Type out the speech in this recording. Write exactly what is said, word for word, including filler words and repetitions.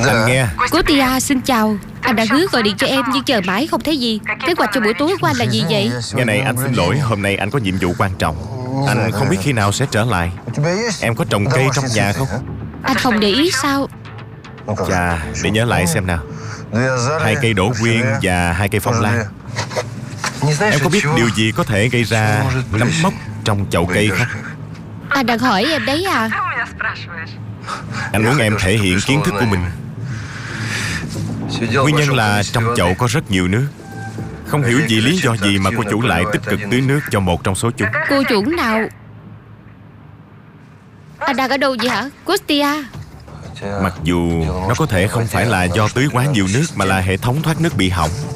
Anh nghe. Kostya xin chào. Anh đã hứa gọi điện cho em nhưng chờ mãi không thấy gì. Kế hoạch cho buổi tối của anh là gì vậy? Nghe này, anh xin lỗi, hôm nay anh có nhiệm vụ quan trọng. Anh không biết khi nào sẽ trở lại. Em có trồng cây trong nhà không? Anh không để ý sao? Chà, để nhớ lại xem nào. Hai cây đỗ quyên và hai cây phong lan. Em có biết điều gì có thể gây ra nấm mốc trong chậu cây không? Anh đang hỏi em đấy à? Anh muốn em thể hiện kiến thức của mình. Nguyên nhân là trong chậu có rất nhiều nước. Không hiểu vì lý do gì mà cô chủ lại tích cực tưới nước cho một trong số chúng. Cô chủ nào? Anh đang ở đâu vậy hả, Kostya? Mặc dù nó có thể không phải là do tưới quá nhiều nước, mà là hệ thống thoát nước bị hỏng.